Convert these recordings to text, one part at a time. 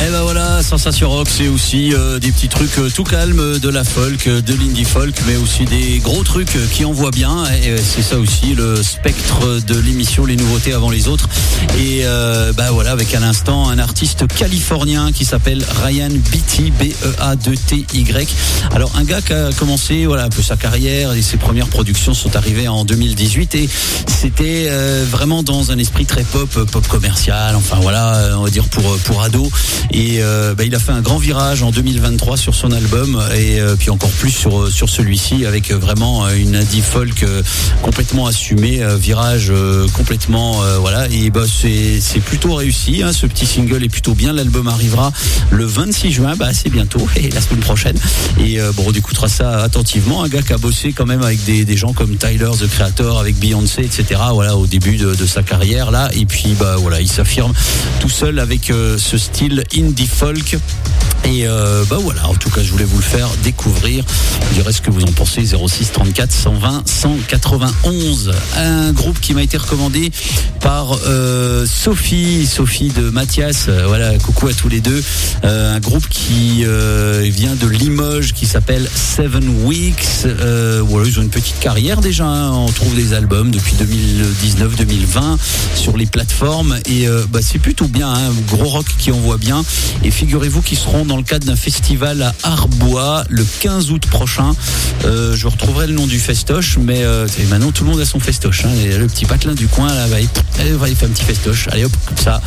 Et ben voilà, Sensation Rock, c'est aussi des petits trucs tout calmes, de la folk, de l'indie folk, mais aussi des gros trucs qui envoient bien. Et c'est ça aussi le spectre de l'émission, les nouveautés avant les autres. Et bah voilà, avec à l'instant un artiste californien qui s'appelle Ryan Beatty, B-E-A-2-T-Y. Alors un gars qui a commencé voilà un peu sa carrière et ses premières productions sont arrivées en 2018 et c'était vraiment dans un esprit très pop commercial. Enfin voilà, on va dire pour ados. Et il a fait un grand virage en 2023 sur son album et puis encore plus sur celui-ci avec vraiment une indie folk complètement assumée, virage complètement voilà. Et c'est plutôt réussi. Hein, ce petit single est plutôt bien. L'album arrivera le 26 juin, c'est bientôt et la semaine prochaine. Et on écoutera ça attentivement. Un gars qui a bossé quand même avec des gens comme Tyler, The Creator, avec Beyoncé, etc. Voilà, au début de sa carrière là. Et puis voilà, il s'affirme tout seul avec ce style indie folk. Et voilà, en tout cas, je voulais vous le faire découvrir. Je dirais ce que vous en pensez. 06 34 120 191. Un groupe qui m'a été recommandé par Sophie de Mathias. Voilà, coucou à tous les deux. Un groupe qui vient de Limoges, qui s'appelle 7 Weeks. Voilà, ils ont une petite carrière déjà. Hein. On trouve des albums depuis 2019-2020 sur les plateformes. Et c'est plutôt bien. Hein. Gros rock qui envoie bien. Et figurez-vous qu'ils seront dans le cadre d'un festival à Arbois le 15 août prochain. Je retrouverai le nom du festoche, mais maintenant tout le monde a son festoche. Hein. Et le petit patelin du coin là, il fait un petit festoche. Allez hop, comme ça.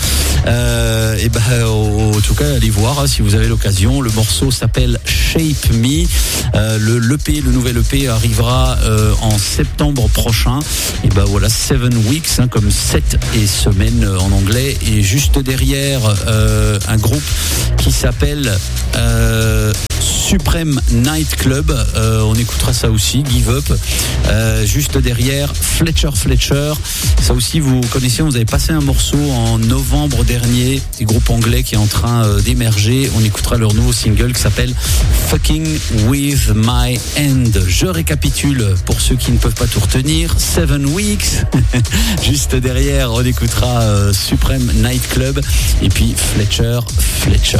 En tout cas, allez voir hein, si vous avez l'occasion. Le morceau s'appelle Shape Me. Le nouvel EP arrivera en septembre prochain. Et voilà, 7 Weeks, hein, comme 7 et semaines en anglais. Et juste derrière, un groupe qui s'appelle Supreme Night Club. On écoutera ça aussi, Give Up. Juste derrière, Fletcher. Ça aussi, vous connaissez, vous avez passé un morceau en novembre dernier, des groupes anglais qui est en train d'émerger. On écoutera leur nouveau single qui s'appelle Fucking With My Hand. Je récapitule pour ceux qui ne peuvent pas tout retenir. 7 Weeks. Juste derrière, on écoutera Supreme Night Club. Et puis Fletcher.